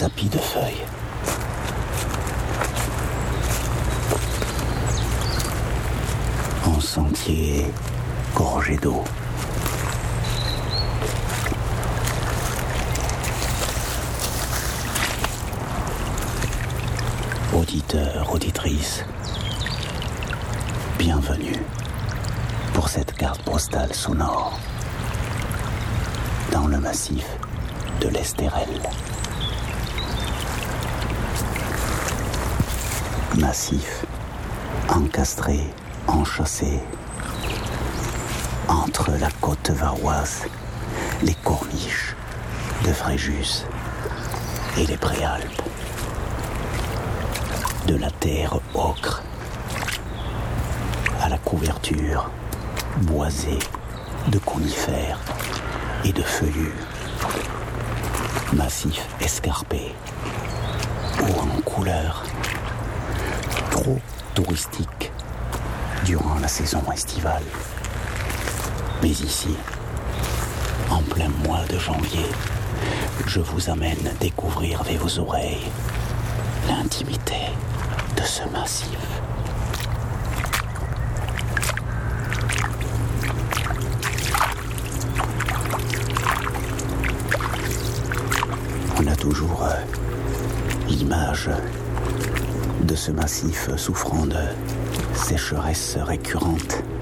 tapis de feuilles. En sentier gorgé d'eau. Auditeurs, auditrices, bienvenue pour cette carte postale sonore dans le massif de l'Estérel. Massif encastré, enchâssé entre la côte varoise, les corniches de Fréjus et les Préalpes. De la terre ocre à la couverture boisée de conifères et de feuillus. Massif escarpé, haut en couleur, trop touristique durant la saison estivale. Mais ici, en plein mois de janvier, je vous amène découvrir avec vos oreilles l'intimité de ce massif. On a toujours l'image de ce massif souffrant de sécheresse récurrente